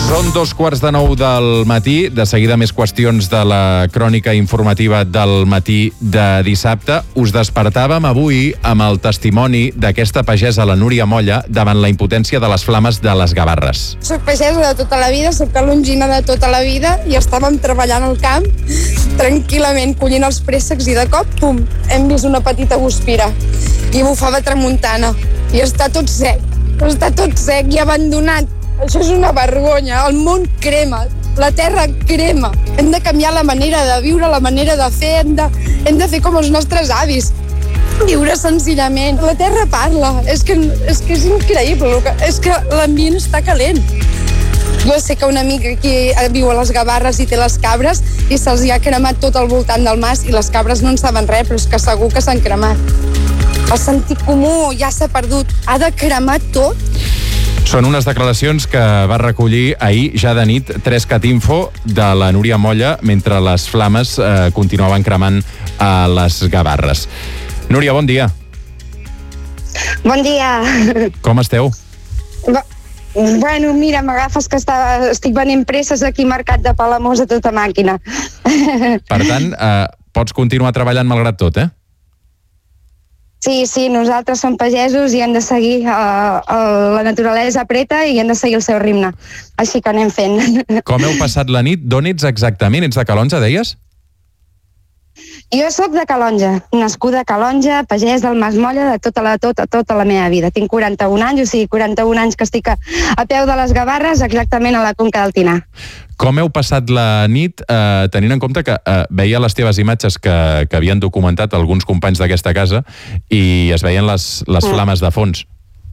Són 2:15 del matí. De seguida més qüestions de la crònica informativa del matí de dissabte. Us despertàvem avui amb el testimoni d'aquesta pagesa, la Núria Molla, davant la impotència de les flames de les Gavarres. Soc pagesa de tota la vida, soc calongina de tota la vida i estàvem treballant al camp tranquil·lament, collint els préssecs i de cop, pum, hem vist una petita guspira i bufava tramuntana i està tot sec i abandonat. Això és una vergonya, el món crema, la terra crema. Hem de canviar la manera de viure, la manera de fer, hem de fer com els nostres avis, viure senzillament. La terra parla, és que és increïble, és que l'ambient està calent. Jo sé que una amiga aquí viu a les Gavarres i té les cabres i se'ls hi ha cremat tot al voltant del mas i les cabres no en saben res, però és que segur que s'han cremat. El sentit comú ja s'ha perdut, ha de cremar tot. Són unes declaracions que va recollir ahir, ja de nit, 3CAT-Info de la Núria Molla mentre les flames continuaven cremant a les Gavarres. Núria, bon dia. Bon dia. Com esteu? Bueno, mira, m'agafes que estic venent presses aquí al mercat de Palamós a tota màquina. Per tant, pots continuar treballant malgrat tot, eh? Sí, nosaltres som pagesos i hem de seguir, la naturalesa apreta i hem de seguir el seu ritme. Així que anem fent. Com heu passat la nit? D'on ets exactament? Ets de Calonge, deies? Jo sóc de Calonge, nascuda a Calonge, pagès del Mas Molla de tota la meva vida. Tinc 41 anys, o sigui, 41 anys que estic a peu de les Gavarres, exactament a la conca del Tinar. Com heu passat la nit, tenint en compte que veia les teves imatges que havien documentat alguns companys d'aquesta casa i es veien les flames de fons?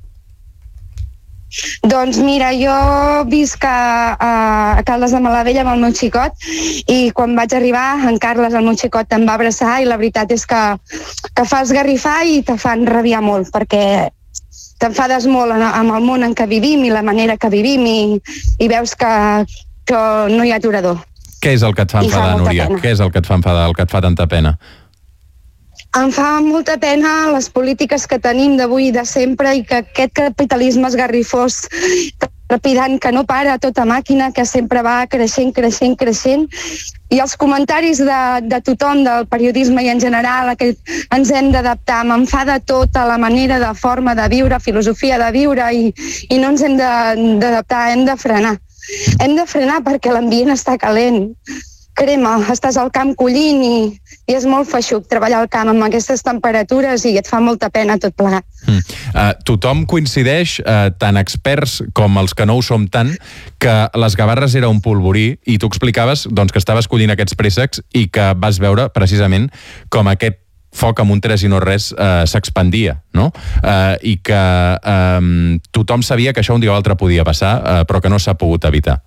Doncs mira, jo visc a Caldes de Malavella amb el meu xicot i quan vaig arribar, en Carles, el meu xicot, em va abraçar i la veritat és que fa esgarrifar i te fan rabiar molt perquè t'enfades molt amb el món en què vivim i la manera que vivim i veus que no hi ha aturador. Què és el que et fa enfadar, Núria? Què és el que et fa enfadar, el que et fa tanta pena? Em fa molta pena les polítiques que tenim d'avui i de sempre i que aquest capitalisme esgarrifós trepidant que no para a tota màquina, que sempre va creixent i els comentaris de tothom, del periodisme i en general, que ens hem d'adaptar. M'enfada tota la manera de forma de viure, filosofia de viure i no ens hem d'adaptar, hem de frenar. Hem de frenar perquè l'ambient està calent. Crema, estàs al camp collint i és molt feixuc treballar al camp amb aquestes temperatures i et fa molta pena tot plegat. Tothom coincideix, tant experts com els que no ho som tant, que les Gavarres era un polvorí i tu explicaves que estaves collint aquests préssecs i que vas veure precisament com aquest foc amb un tres i no res s'expandia, no? I que tothom sabia que això un dia o altre podia passar, però que no s'ha pogut evitar.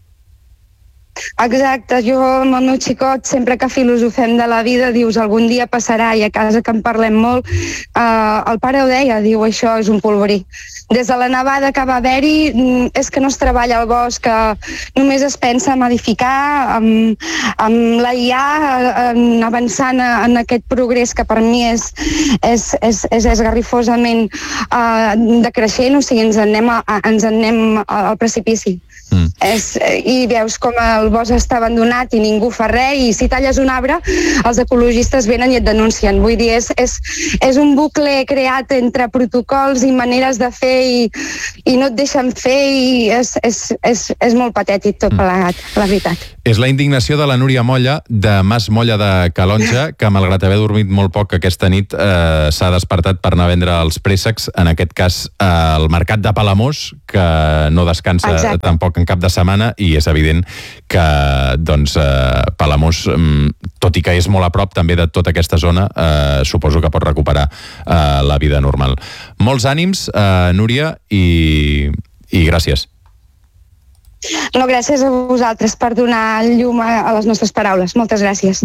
Exacte, jo amb el meu xicot sempre que filosofem de la vida dius algun dia passarà i a casa que en parlem molt el pare ho deia, diu això és un polvorí. Des de la nevada que va haver-hi és que no es treballa al bosc, que només es pensa en edificar, amb la IA avançant en aquest progrés que per mi és esgarrifosament decreixent, o sigui ens en anem al precipici. I veus com el bosc està abandonat i ningú fa res i si talles un arbre els ecologistes venen i et denuncien. Vull dir, és un bucle creat entre protocols i maneres de fer i no et deixen fer i és molt patètic tot plegat, la veritat. És la indignació de la Núria Molla, de Mas Molla de Calonge, que malgrat haver dormit molt poc aquesta nit s'ha despertat per anar a vendre els préssecs, en aquest cas al mercat de Palamós, que no descansa tampoc en cap de setmana i és evident que Palamós, tot i que és molt a prop també de tota aquesta zona, suposo que pot recuperar la vida normal. Molts ànims, Núria, i gràcies. No, gràcies a vosaltres per donar llum a les nostres paraules. Moltes gràcies.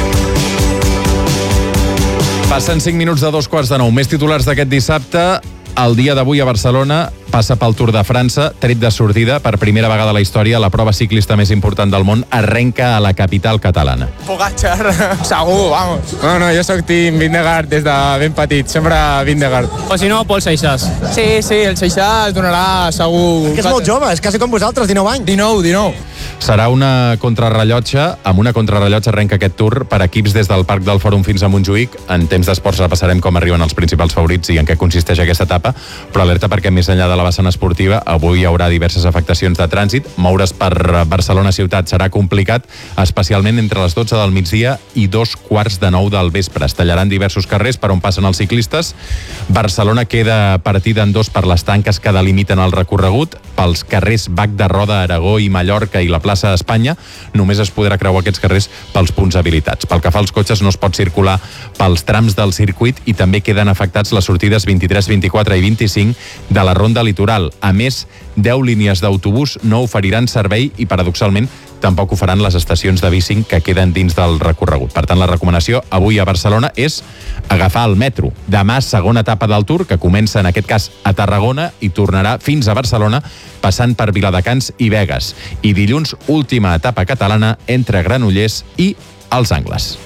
Passen 5 minuts de 9:15. Més titulars d'aquest dissabte. El dia d'avui a Barcelona passa pel Tour de França, tret de sortida, per primera vegada a la història, la prova ciclista més important del món arrenca a la capital catalana. Pogacar, segur, vamos. No, jo soc team Vingegaard des de ben petit, sempre Vingegaard. O si no, Pol Seixas. Sí, el Seixas donarà segur... Que és molt jove, és quasi com vosaltres, 19 anys. 19. Serà una contrarrellotge, amb una contrarrellotge arrenca aquest Tour per equips des del Parc del Fòrum fins a Montjuïc. En temps d'esports repassarem com arriben els principals favorits i en què consisteix aquesta etapa, però alerta perquè més enllà de la vessant esportiva, avui hi haurà diverses afectacions de trànsit. Moure's per Barcelona ciutat serà complicat, especialment entre les 12 del migdia i 8:45 del vespre. Es tallaran diversos carrers per on passen els ciclistes. Barcelona queda partida en dos per les tanques que delimiten el recorregut. Pels carrers Bac de Roda, Aragó i Mallorca i la plaça Espanya, només es podrà creuar aquests carrers pels punts habilitats. Pel que fa als cotxes, no es pot circular pels trams del circuit i també queden afectats les sortides 23, 24 i 25 de la Ronda Litoral. A més, 10 línies d'autobús no oferiran servei i, paradoxalment, tampoc ho faran les estacions de bici que queden dins del recorregut. Per tant, la recomanació avui a Barcelona és agafar el metro. Demà, segona etapa del Tour, que comença en aquest cas a Tarragona i tornarà fins a Barcelona, passant per Viladecans i Begues. I dilluns, última etapa catalana entre Granollers i els Angles.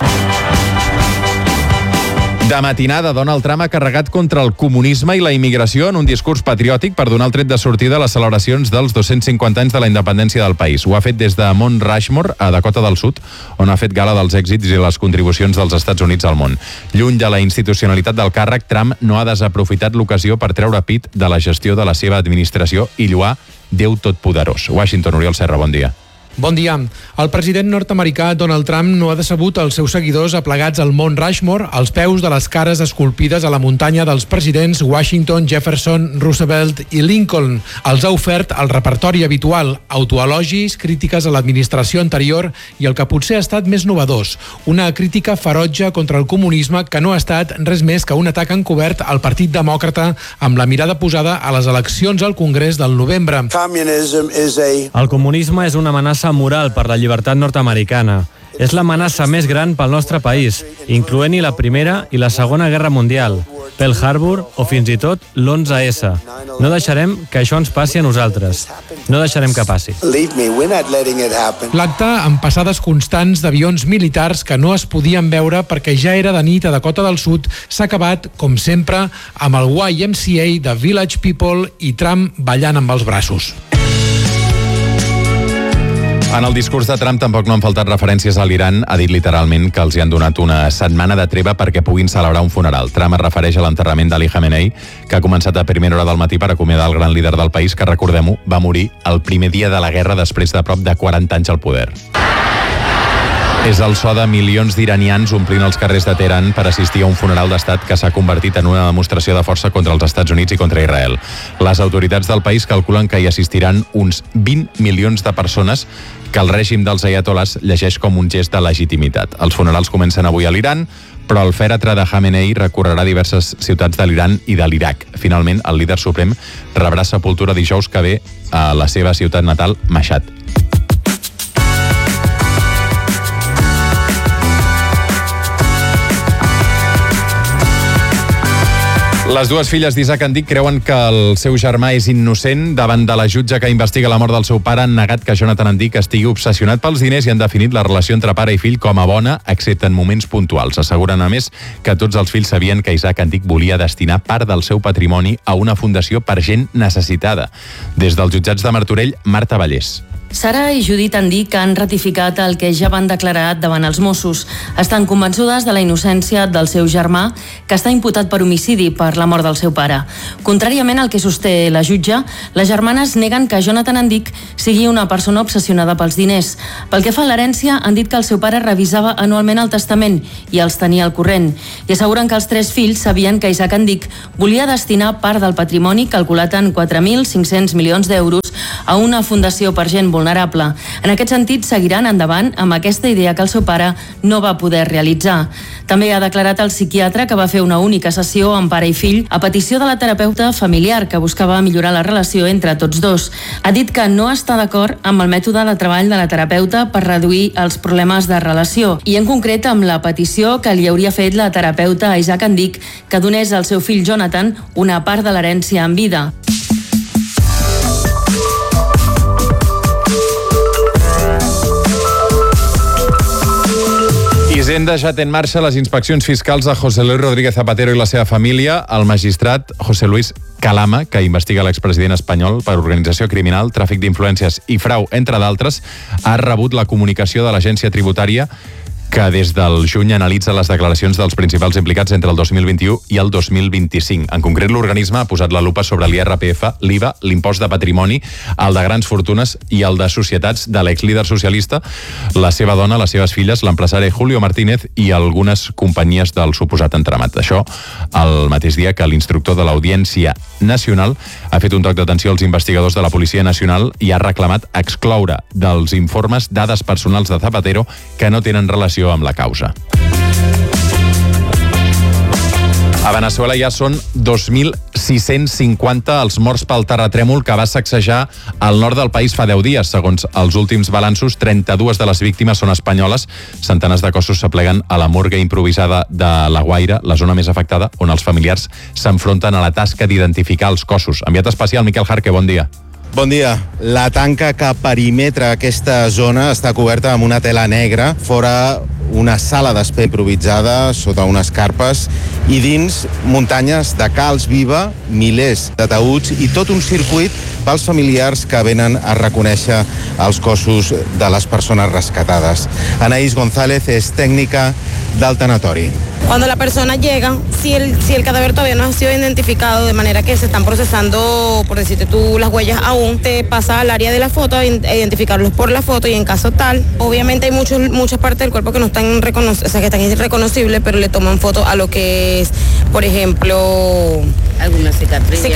De matinada, Donald Trump ha carregat contra el comunisme i la immigració en un discurs patriòtic per donar el tret de sortida a les celebracions dels 250 anys de la independència del país. Ho ha fet des de Mount Rushmore, a Dakota del Sud, on ha fet gala dels èxits i les contribucions dels Estats Units al món. Lluny de la institucionalitat del càrrec, Trump no ha desaprofitat l'ocasió per treure pit de la gestió de la seva administració i lloar Déu Totpoderós. Washington, Oriol Serra, bon dia. Bon dia. El president nord-americà Donald Trump no ha decebut els seus seguidors aplegats al Mount Rushmore, als peus de les cares esculpides a la muntanya dels presidents Washington, Jefferson, Roosevelt i Lincoln. Els ha ofert el repertori habitual, autoelogis, crítiques a l'administració anterior i el que potser ha estat més novedós, una crítica ferotge contra el comunisme que no ha estat res més que un atac encobert al Partit Demòcrata amb la mirada posada a les eleccions al Congrés del novembre. El comunisme és una amenaça moral per la llibertat nord-americana. És l'amenaça més gran pel nostre país, incloent-hi la Primera i la Segona Guerra Mundial, Pearl Harbor o fins i tot l'11S. No deixarem que això ens passi a nosaltres. No deixarem que passi. L'acte, amb passades constants d'avions militars que no es podien veure perquè ja era de nit a Dakota del Sud, s'ha acabat, com sempre, amb el YMCA de Village People i Trump ballant amb els braços. En el discurs de Trump tampoc no han faltat referències a l'Iran. Ha dit literalment que els hi han donat una setmana de treva perquè puguin celebrar un funeral. Trump es refereix a l'enterrament d'Ali Khamenei, que ha començat a primera hora del matí per acomiadar el gran líder del país, que, recordem-ho, va morir el primer dia de la guerra després de prop de 40 anys al poder. És el so de milions d'iranians omplint els carrers de Teheran per assistir a un funeral d'estat que s'ha convertit en una demostració de força contra els Estats Units i contra Israel. Les autoritats del país calculen que hi assistiran uns 20 milions de persones, que el règim dels ayatolás llegeix com un gest de legitimitat. Els funerals comencen avui a l'Iran, però el fèretre de Khamenei recorrerà diverses ciutats de l'Iran i de l'Iraq. Finalment, el líder suprem rebrà sepultura dijous que ve a la seva ciutat natal, Mashhad. Les dues filles d'Isaac Andic creuen que el seu germà és innocent. Davant de la jutge que investiga la mort del seu pare, han negat que Jonathan Andic estigui obsessionat pels diners i han definit la relació entre pare i fill com a bona, excepte en moments puntuals. Asseguren, a més, que tots els fills sabien que Isaac Andic volia destinar part del seu patrimoni a una fundació per gent necessitada. Des dels jutjats de Martorell, Marta Vallès. Sara i Judit Andic han ratificat el que ja van declarar davant els Mossos. Estan convençudes de la innocència del seu germà, que està imputat per homicidi per la mort del seu pare. Contràriament al que sosté la jutge, les germanes neguen que Jonathan Andic sigui una persona obsessionada pels diners. Pel que fa a l'herència, han dit que el seu pare revisava anualment el testament i els tenia al corrent. I asseguren que els tres fills sabien que Isaac Andic volia destinar part del patrimoni, calculat en 4.500 milions d'euros, a una fundació per gent vulnerable. En aquest sentit, seguiran endavant amb aquesta idea que el seu pare no va poder realitzar. També ha declarat el psiquiatre que va fer una única sessió amb pare i fill a petició de la terapeuta familiar que buscava millorar la relació entre tots dos. Ha dit que no està d'acord amb el mètode de treball de la terapeuta per reduir els problemes de relació i en concret amb la petició que li hauria fet la terapeuta Isaac Andic que donés al seu fill Jonathan una part de l'herència en vida. Hisenda ja té en marxa les inspeccions fiscals a José Luis Rodríguez Zapatero i la seva família. El magistrat José Luis Calama, que investiga l'expresident espanyol per organització criminal, tràfic d'influències i frau, entre d'altres, ha rebut la comunicació de l'agència tributària que des del juny analitza les declaracions dels principals implicats entre el 2021 i el 2025. En concret, l'organisme ha posat la lupa sobre l'IRPF, l'IVA, l'impost de patrimoni, el de grans fortunes i el de societats de l'exlíder socialista, la seva dona, les seves filles, l'empresari Julio Martínez i algunes companyies del suposat entramat. Això el mateix dia que l'instructor de l'Audiència Nacional ha fet un toc d'atenció als investigadors de la Policia Nacional i ha reclamat excloure dels informes dades personals de Zapatero que no tenen relació amb la causa. A Veneçuela ja són 2.650 els morts pel terratrèmol que va sacsejar el nord del país fa 10 dies. Segons els últims balanços, 32 de les víctimes són espanyoles. Centenars de cossos s'apleguen a la morgue improvisada de La Guaira, la zona més afectada, on els familiars s'enfronten a la tasca d'identificar els cossos. Enviat especial, Miquel Jarque, bon dia. Bon dia. La tanca que perimetra aquesta zona està coberta amb una tela negra, fora una sala d'espera improvisada sota unes carpes i dins muntanyes de calç viva, milers d'ataüts i tot un circuit pels familiars que venen a reconèixer els cossos de les persones rescatades. Anaís González és tècnica del tanatori. Cuando la persona llega, si el cadáver todavía no ha sido identificado, de manera que se están procesando, por decirte tú, las huellas aún, te pasa al área de la foto a identificarlos por la foto y en caso tal, obviamente hay muchas partes del cuerpo que no están que están irreconocibles, pero le toman foto a lo que es, por ejemplo, alguna cicatrices,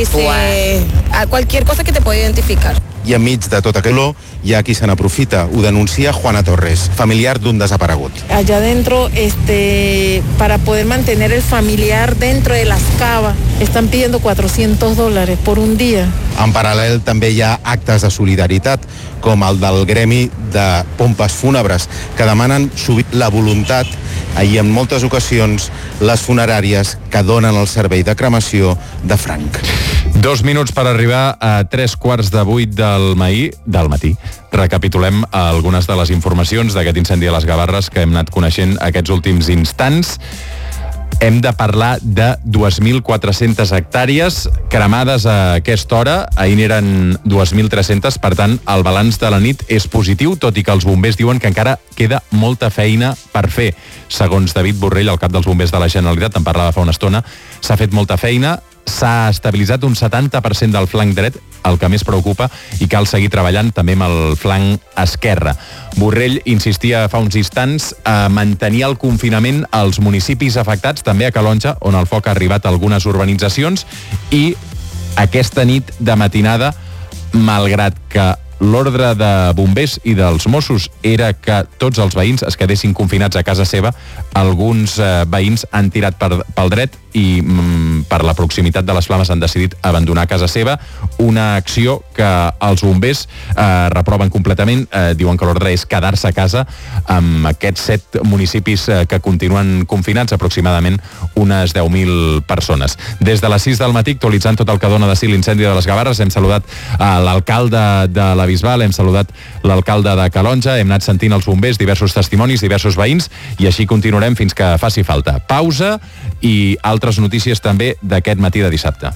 a cualquier cosa que te pueda identificar. I enmig de tot aquest olor hi ha qui se n'aprofita. Ho denuncia Juana Torres, familiar d'un desaparegut. Allá adentro, para poder mantener el familiar dentro de las cavas, están pidiendo $400 por un día. En paral·lel també hi ha actes de solidaritat, com el del gremi de pompes fúnebres, que demanen sovint la voluntat i en moltes ocasions les funeràries que donen el servei de cremació de franc. 2 minuts per arribar a 7:45 del matí. Recapitulem algunes de les informacions d'aquest incendi a les Gavarres que hem anat coneixent aquests últims instants. Hem de parlar de 2.400 hectàrees cremades a aquesta hora. Ahir n'eren 2.300, per tant, el balanç de la nit és positiu, tot i que els bombers diuen que encara queda molta feina per fer. Segons David Borrell, el cap dels bombers de la Generalitat, en parlava fa una estona, s'ha fet molta feina, s'ha estabilitzat un 70% del flanc dret, el que més preocupa, i cal seguir treballant també amb el flanc esquerre. Borrell insistia fa uns instants a mantenir el confinament als municipis afectats, també a Calonja, on el foc ha arribat a algunes urbanitzacions, i aquesta nit de matinada, malgrat que l'ordre de bombers i dels Mossos era que tots els veïns es quedessin confinats a casa seva, alguns veïns han tirat pel dret i per la proximitat de les flames han decidit abandonar casa seva, una acció que els bombers reproven completament, diuen que l'ordre és quedar-se a casa amb aquests 7 municipis que continuen confinats, aproximadament unes 10.000 persones. Des de les 6 del matí, actualitzant tot el que dona de si l'incendi de les Gavarres, hem saludat l'alcalde de la Bisbal, hem saludat l'alcalde de Calonja, hem anat sentint els bombers, diversos testimonis, diversos veïns, i així continuarem fins que faci falta. Pausa i altres notícies també d'aquest matí de dissabte.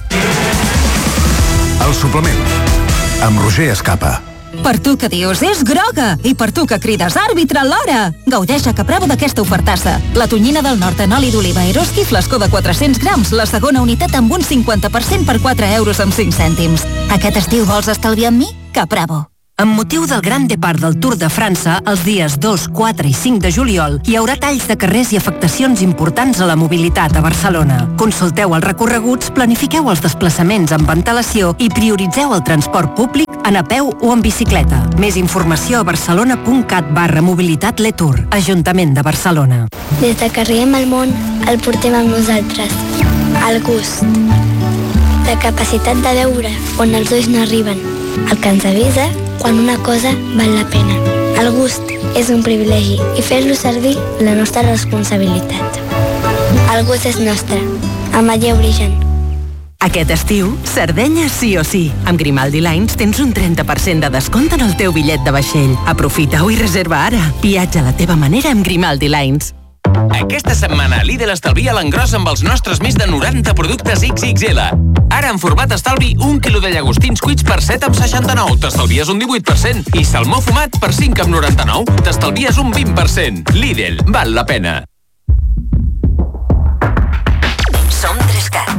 El suplement, amb Roger Escapa. Per tu que dius, és groga! I per tu que crides, àrbitre, l'hora! Gaudeix a Capravo d'aquesta ofertassa. La tonyina del nord en oli d'oliva Eroski, flascó de 400 grams, la segona unitat amb un 50% per 4 euros amb 5 cèntims. Aquest estiu vols estalviar amb mi? Capravo. Amb motiu del Gran Depart del Tour de França, els dies 2, 4 i 5 de juliol, hi haurà talls de carrers i afectacions importants a la mobilitat a Barcelona. Consulteu els recorreguts, planifiqueu els desplaçaments amb antelació i prioritzeu el transport públic en a peu o en bicicleta. Més informació a barcelona.cat/mobilitat-letour. Ajuntament de Barcelona. Des de que arribem al món, el portem amb nosaltres. El gust. La capacitat de veure on els ulls no arriben. El que ens avisa quan una cosa val la pena. El gust és un privilegi i fer-lo servir la nostra responsabilitat. El gust és nostre. Amaia Origen. Aquest estiu, Sardenya sí o sí. Amb Grimaldi Lines tens un 30% de descompte en el teu bitllet de vaixell. Aprofita-ho i reserva ara. Viatja a la teva manera amb Grimaldi Lines. Aquesta setmana Lidl estalvia l'engròs amb els nostres més de 90 productes XXL. Ara en format estalvi 1 quilo de llagostins cuits per 7,69. T'estalvies un 18%. I salmó fumat per 5,99. T'estalvies un 20%. Lidl, val la pena. Som 3CAT.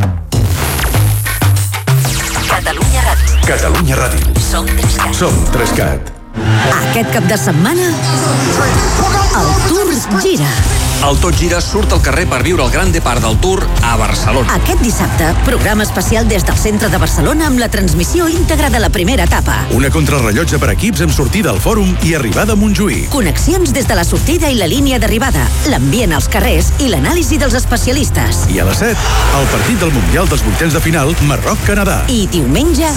Catalunya Ràdio. Catalunya Ràdio. Som 3CAT. Som 3CAT. Aquest cap de setmana, el Tour gira. El Tot Gira surt al carrer per viure el Gran Depart del Tour a Barcelona. Aquest dissabte, programa especial des del centre de Barcelona amb la transmissió íntegra de la primera etapa. Una contrarrellotge per equips amb sortida al Fòrum i arribada a Montjuïc. Connexions des de la sortida i la línia d'arribada, l'ambient als carrers i l'anàlisi dels especialistes. I a les 7, el partit del Mundial dels vuitens de final, Marroc-Canadà. I diumenge,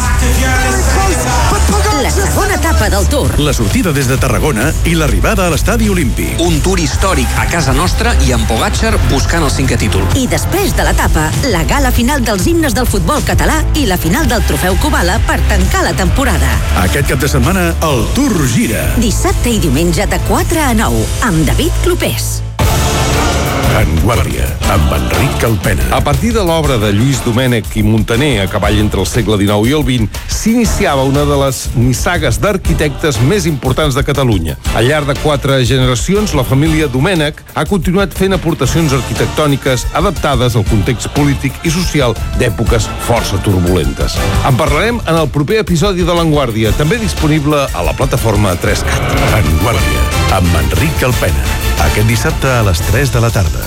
la segona etapa del Tour. La sortida des de Tarragona i l'arribada a l'Estadi Olímpic. Un Tour històric a casa nostra i amb Pogačar buscant el 5è títol. I després de l'etapa, la gala final dels himnes del futbol català i la final del Trofeu Kubala per tancar la temporada. Aquest cap de setmana, el Tour gira. Dissabte i diumenge de 4 a 9, amb David Clopés. En Guàrdia, amb Enric Calpena. A partir de l'obra de Lluís Domènech i Muntaner, a cavall entre el segle XIX i el XX, s'iniciava una de les nissagues d'arquitectes més importants de Catalunya. Al llarg de 4 generacions, la família Domènech ha continuat fent aportacions arquitectòniques adaptades al context polític i social d'èpoques força turbulentes. En parlarem en el proper episodi de l'Enguàrdia, també disponible a la plataforma 3CAT. En Guàrdia, amb Enric Calpena. Aquest dissabte a les 3 de la tarda.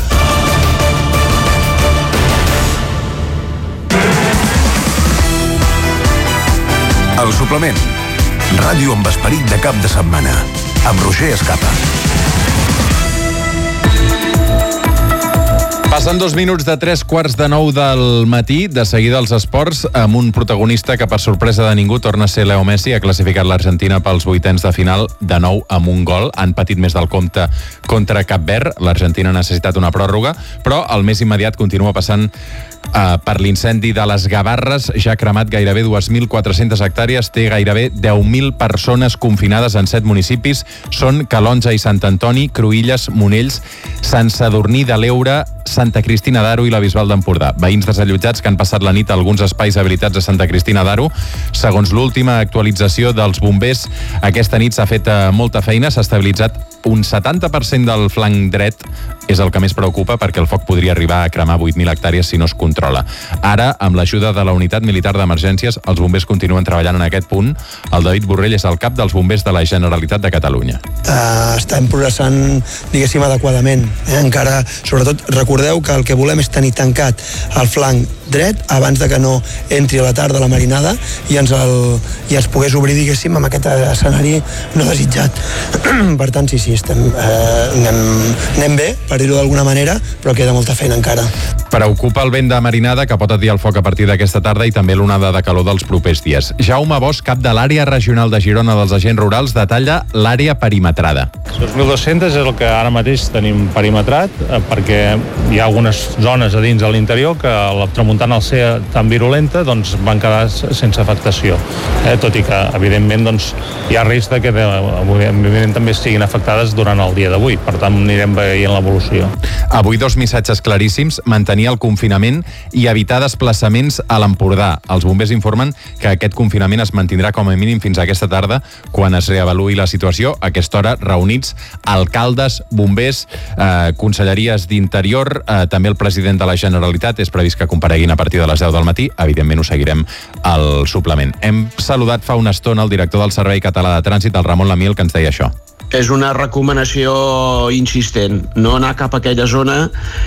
El suplement. Ràdio amb esperit de cap de setmana. Amb Roger Escapa. Passen 2 minuts de 3:15 del matí, de seguida als esports, amb un protagonista que per sorpresa de ningú torna a ser Leo Messi. Ha classificat l'Argentina pels vuitens de final, de nou amb un gol. Han patit més del compte contra Cap Verd. L'Argentina ha necessitat una pròrroga, però el més immediat continua passant per l'incendi de les Gavarres. Ja ha cremat gairebé 2.400 hectàrees, té gairebé 10.000 persones confinades en 7 municipis. Són Calonja i Sant Antoni, Cruïlles, Monells, Sant Sadurní de l'Eure, Santa Cristina d'Aro i la Bisbal d'Empordà. Veïns desallotjats que han passat la nit a alguns espais habilitats a Santa Cristina d'Aro. Segons l'última actualització dels bombers, aquesta nit s'ha fet molta feina, s'ha estabilitzat un 70% del flanc dret, és el que més preocupa perquè el foc podria arribar a cremar 8.000 hectàrees si no es controla. Ara, amb l'ajuda de la Unitat Militar d'Emergències, els bombers continuen treballant en aquest punt. El David Borrell és el cap dels bombers de la Generalitat de Catalunya. Estem progressant, diguéssim, adequadament. Encara, sobretot, recordeu que el que volem és tenir tancat el flanc dret abans de que no entri a la tarda la marinada i ens pogués obrir, diguéssim, amb aquest escenari no desitjat. Per tant, sí, anem bé, per dir-ho d'alguna manera, però queda molta feina encara. Preocupa el vent de marinada que pot atiar el foc a partir d'aquesta tarda i també l'onada de calor dels propers dies. Jaume Bosch, cap de l'àrea regional de Girona dels agents rurals, detalla l'àrea perimetrada. 2.200 és el que ara mateix tenim perimetrat, perquè hi ha algunes zones a dins a l'interior que la tramuntana al ser tan virulenta doncs van quedar sense afectació. Tot i que, evidentment, doncs, hi ha risc que també estiguin afectades durant el dia d'avui. Per tant, anirem veient l'evolució. Avui 2 missatges claríssims: mantenir el confinament i evitar desplaçaments a l'Empordà. Els bombers informen que aquest confinament es mantindrà com a mínim fins a aquesta tarda, quan es reavaluï la situació. A aquesta hora, reunits alcaldes, bombers, conselleries d'Interior, també el president de la Generalitat. És previst que comparegui seguint a partir de les 10 del matí. Evidentment ho seguirem al suplement. Hem saludat fa una estona el director del Servei Català de Trànsit, el Ramon Lamiel, que ens deia això. És una recomanació insistent, no anar cap a aquella zona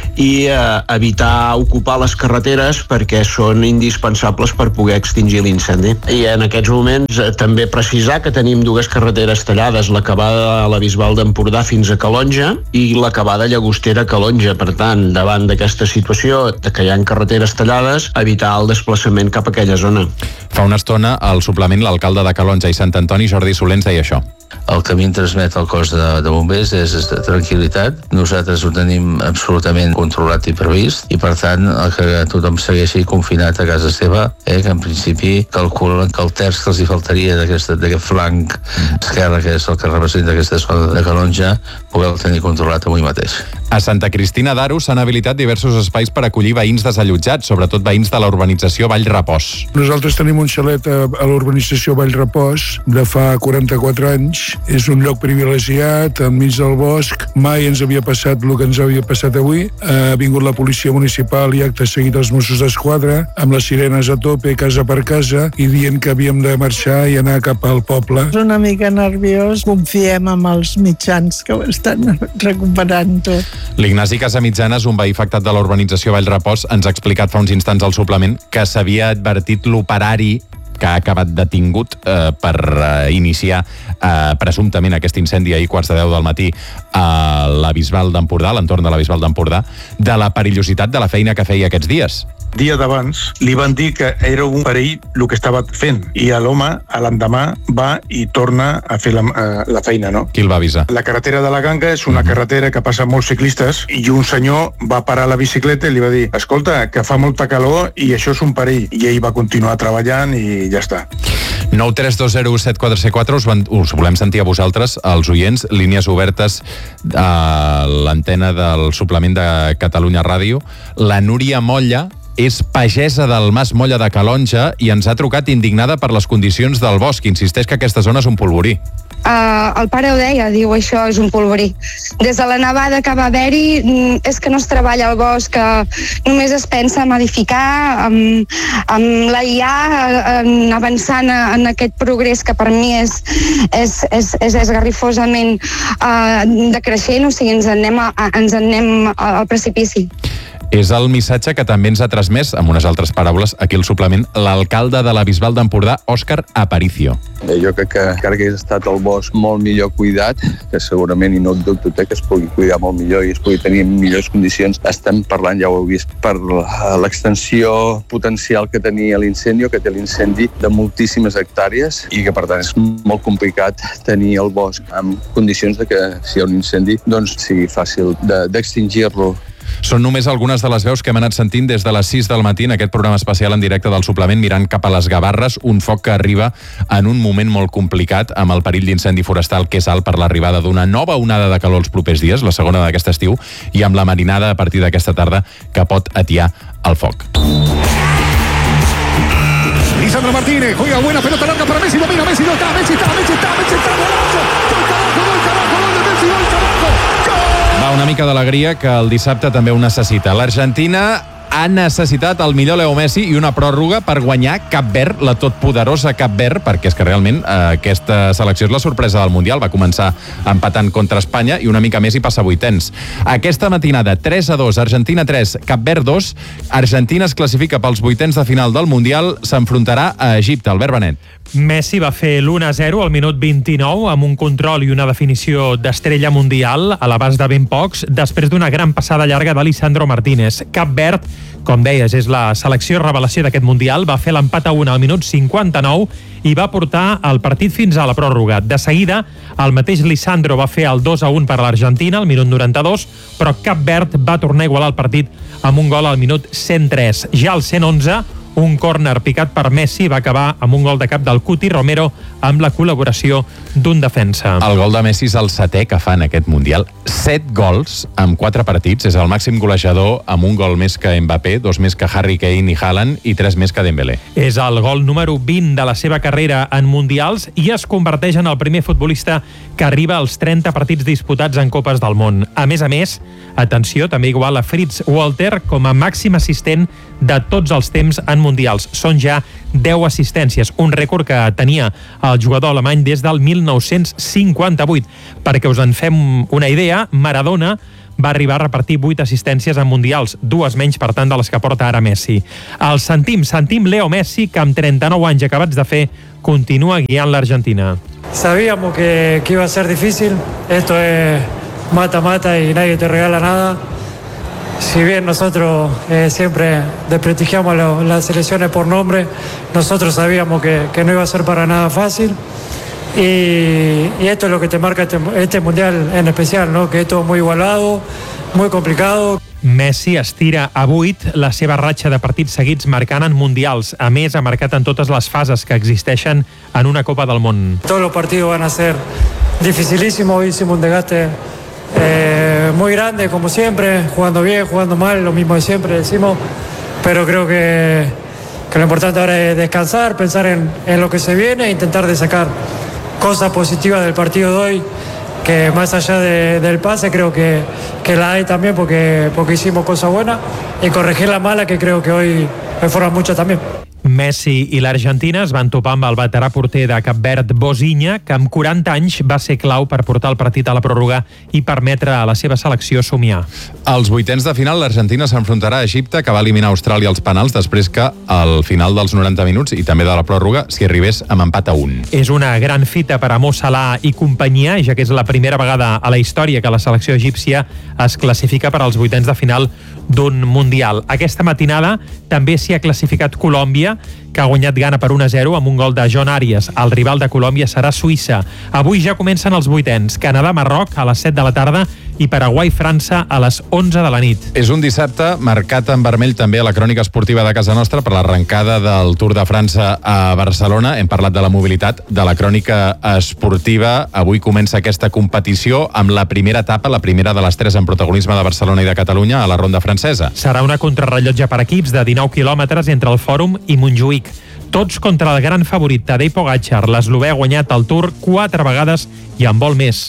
i evitar ocupar les carreteres perquè són indispensables per poder extingir l'incendi. I en aquests moments també precisar que tenim dues carreteres tallades, l'acabada a la Bisbal d'Empordà fins a Calonja i l'acabada Llagostera a Calonja. Per tant, davant d'aquesta situació de que hi ha carreteres tallades, evitar el desplaçament cap a aquella zona. Fa una estona, al suplement, l'alcalde de Calonja i Sant Antoni, Jordi Soler, ens deia això. El que a mi em transmet el cos de bombers és de tranquil·litat. Nosaltres ho tenim absolutament controlat i previst i, per tant, que tothom segueixi confinat a casa seva, que en principi calculen que el terç que els hi faltaria d'aquest flanc esquerre, que és el que representa aquesta zona de Calonja, poder-lo tenir controlat avui mateix. A Santa Cristina d'Aro s'han habilitat diversos espais per acollir veïns desallotjats, sobretot veïns de la urbanització Vallrepòs. Nosaltres tenim un xalet a l'urbanització Vallrepòs de fa 44 anys. És un lloc privilegiat, enmig del bosc. Mai ens havia passat el que ens havia passat avui. Ha vingut la policia municipal i acte seguit els Mossos d'Esquadra, amb les sirenes a tope, casa per casa, i dient que havíem de marxar i anar cap al poble. És una mica nerviós. Confiem en els mitjans que ho estan recuperant tot. L'Ignasi Casamitjanes, un veí afectat de la urbanització Vallrepòs, ens ha explicat fa uns instants al suplement que s'havia advertit l'operari que ha acabat detingut per iniciar presumptament aquest incendi ahir 9:15 del matí a la Bisbal d'Empordà, a l'entorn de la Bisbal d'Empordà, de la perillositat de la feina que feia aquests dies. Dia d'abans li van dir que era un perill el que estava fent i l'home a l'endemà va i torna a fer la feina, no? Qui el va avisar? La carretera de la Ganga és una carretera que passa molts ciclistes i un senyor va parar la bicicleta i li va dir: escolta, que fa molta calor i això és un perill. I ell va continuar treballant i ja està. 932017474, us volem sentir a vosaltres, els oients, línies obertes a l'antena del suplement de Catalunya Ràdio. La Núria Molla és pagesa del Mas Molla de Calonja i ens ha trucat indignada per les condicions del bosc. Insisteix que aquesta zona és un polvorí. El pare ho deia, diu, això és un polvorí. Des de la nevada que va haver-hi és que no es treballa al bosc, que només es pensa en edificar, amb la IA, avançant en aquest progrés que per mi és esgarrifosament decreixent, o sigui, ens anem al precipici. És el missatge que també ens ha transmès, amb unes altres paraules, aquí al suplement, l'alcalde de la Bisbal d'Empordà, Òscar Aparicio. Jo crec que encara que hagués estat el bosc molt millor cuidat, que segurament, i no dubto que es pugui cuidar molt millor i es pugui tenir en millors condicions, estem parlant, ja ho heu vist, per l'extensió potencial que tenia l'incendi, que té l'incendi, de moltíssimes hectàrees, i que per tant és molt complicat tenir el bosc en condicions de que si hi ha un incendi doncs sigui fàcil d'extingir-lo. Són només algunes de les veus que hem anat sentint des de les 6 del matí en aquest programa especial en directe del suplement, mirant cap a les Gavarres, un foc que arriba en un moment molt complicat, amb el perill d'incendi forestal que és alt per l'arribada d'una nova onada de calor els propers dies, la segona d'aquest estiu, i amb la marinada a partir d'aquesta tarda que pot atiar el foc. Lisandro Martínez juega buena pelota larga para Messi, domina Messi, no está, Messi está, golazo, Va, una mica d'alegria que el dissabte també ho necessita. L'Argentina ha necessitat el millor Leo Messi i una pròrroga per guanyar Cap Verd, la totpoderosa Cap Verd, perquè és que realment aquesta selecció és la sorpresa del Mundial. Va començar empatant contra Espanya i una mica més i passa vuitens. Aquesta matinada, 3-2, Argentina 3, Cap Verd 2. Argentina es classifica pels vuitens de final del Mundial, s'enfrontarà a Egipte. Albert Benet. Messi va fer l'1-0 al minut 29 amb un control i una definició d'estrella mundial a l'abast de ben pocs, després d'una gran passada llarga de Lisandro Martínez. Cap Verd, com deies, és la selecció revelació d'aquest Mundial, va fer l'empat a 1 al minut 59 i va portar el partit fins a la pròrroga. De seguida, el mateix Lisandro va fer el 2-1 per l'Argentina al minut 92, però Cap Verd va tornar a igualar el partit amb un gol al minut 103. Ja al 111, Un córner picat per Messi va acabar amb un gol de cap del Cuti Romero amb la col·laboració d'un defensa. El gol de Messi és el 7è que fa en aquest Mundial. 7 gols en 4 partits. És el màxim golejador amb un gol més que Mbappé, 2 més que Harry Kane i Haaland i 3 més que Dembélé. És el gol número 20 de la seva carrera en Mundials i es converteix en el primer futbolista que arriba als 30 partits disputats en Copes del Món. A més, atenció, també igual a Fritz Walter com a màxim assistent de tots els temps en Mundials. Són ja 10 assistències, un rècord que tenia el jugador alemany des del 1958. Perquè us en fem una idea, Maradona va arribar a repartir 8 assistències en Mundials, 2 menys, per tant, de les que porta ara Messi. El sentim Leo Messi, que amb 39 anys acabats de fer, continua guiant l'Argentina. Sabíamos que iba a ser difícil, esto es mata-mata y nadie te regala nada. Si bien nosotros siempre desprestigiamos las selecciones por nombre, nosotros sabíamos que no iba a ser para nada fácil. Y esto es lo que te marca este Mundial en especial, ¿no? Que es todo muy igualado, muy complicado. Messi estira a 8 la seva ratxa de partits seguits marcant en Mundials. A més, ha marcat en totes les fases que existeixen en una Copa del Món. Todos los partidos van a ser dificilísimos. Hoy hicimos un desgaste muy grande, como siempre, jugando bien, jugando mal, lo mismo de siempre decimos, pero creo que lo importante ahora es descansar, pensar en lo que se viene e intentar de sacar cosas positivas del partido de hoy, que más allá del pase creo que la hay también porque hicimos cosas buenas, y corregir la mala, que creo que hoy fueron muchas también. Messi i l'Argentina es van topar amb el veterà porter de Cap Verd, Bozinha, que amb 40 anys va ser clau per portar el partit a la pròrroga i permetre a la seva selecció somiar. Als vuitens de final, l'Argentina s'enfrontarà a Egipte, que va eliminar Austràlia als penals després que al final dels 90 minuts i també de la pròrroga s'hi arribés amb empat a 1. És una gran fita per a Mo Salah i companyia, ja que és la primera vegada a la història que la selecció egípcia es classifica per als vuitens de final d'un Mundial. Aquesta matinada també s'hi ha classificat Colòmbia, que ha guanyat Ghana per 1-0 amb un gol de John Arias. El rival de Colòmbia serà Suïssa. Avui ja comencen els vuitens. Canadà-Marroc a les 7 de la tarda i Paraguai-França a les 11 de la nit. És un dissabte marcat en vermell també a la crònica esportiva de casa nostra per l'arrencada del Tour de França a Barcelona. Hem parlat de la mobilitat, de la crònica esportiva. Avui comença aquesta competició amb la primera etapa, la primera de les 3 en protagonisme de Barcelona i de Catalunya a la ronda francesa. Serà una contrarrellotge per equips de 19 quilòmetres entre el Fòrum i Montjuïc. Tots contra el gran favorit Tadej Pogačar. L'eslovè ha guanyat el Tour 4 vegades i en vol més.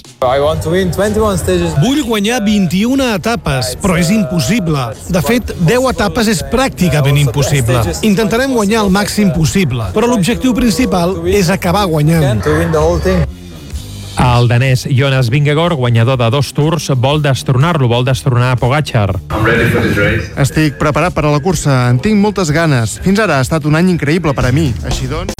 Vull guanyar 21 etapes, però és impossible. De fet, 10 etapes és pràcticament impossible. Intentarem guanyar el màxim possible, però l'objectiu principal és acabar guanyant. El danès Jonas Vingegaard, guanyador de 2 Tours, vol destronar-lo, vol destronar Pogačar. Estic preparat per a la cursa, en tinc moltes ganes. Fins ara ha estat un any increïble per a mi, així doncs...